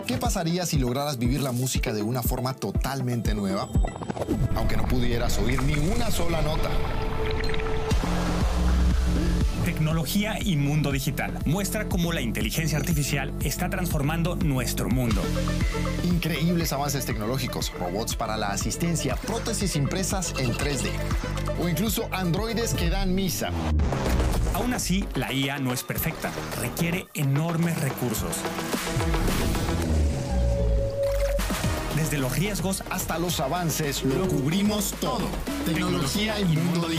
¿Qué pasaría si lograras vivir la música de una forma totalmente nueva? Aunque no pudieras oír ni una sola nota. Tecnología y mundo digital. Muestra cómo la inteligencia artificial está transformando nuestro mundo. Increíbles avances tecnológicos, robots para la asistencia, prótesis impresas en 3D o incluso androides que dan misa. Aún así, la IA no es perfecta, requiere enormes recursos. Desde los riesgos hasta los avances, lo cubrimos todo. Tecnología y mundo digital.